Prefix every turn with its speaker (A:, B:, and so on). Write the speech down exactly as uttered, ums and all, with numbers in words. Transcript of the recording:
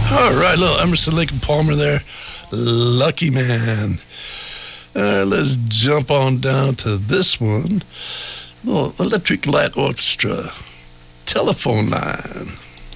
A: All right, little Emerson, Lake and Palmer there. Lucky Man. Uh, let's jump on down to this one. Little Electric Light Orchestra. Telephone Line.